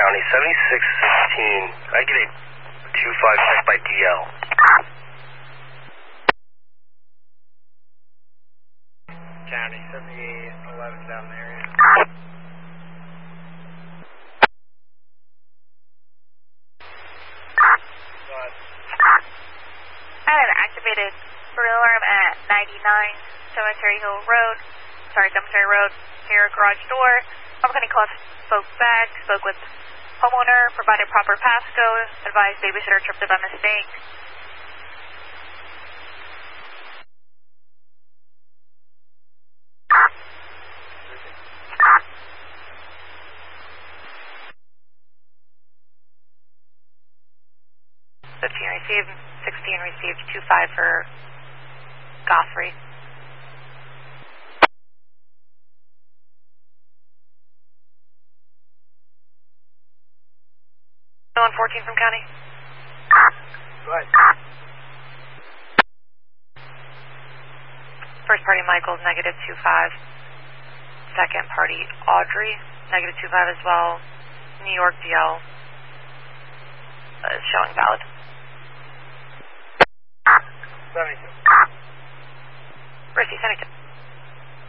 County, 7616. I get a 25 check by DL. County, 7811 down the area. I have an activated burglar alarm at 99 Cemetery Road, near garage door. I'm going to call spoke back, spoke with homeowner, provided proper passcode, advised babysitter tripped it by mistake. Received, 16 received, 25 for Gothry. 114 from County. Go ahead. First party Michael's negative 25. Second party Audrey, negative 25 as well. New York DL is showing valid. 72. Risky, 72.